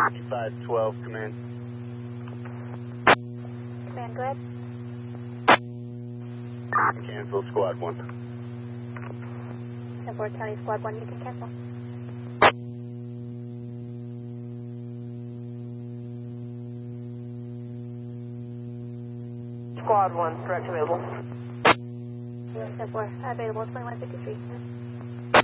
5512, command. Command, go ahead. Cancel, squad 1. 10-4 County Squad 1, you can cancel. Squad 1, direct available. 10-4, available, 2153.